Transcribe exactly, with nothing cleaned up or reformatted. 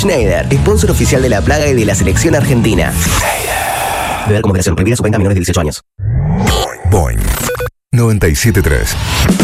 Schneider, sponsor oficial de La Plaga y de la selección argentina. Beber con moderación. Prohibida su venta a menores de dieciocho años. Boing noventa y siete punto tres.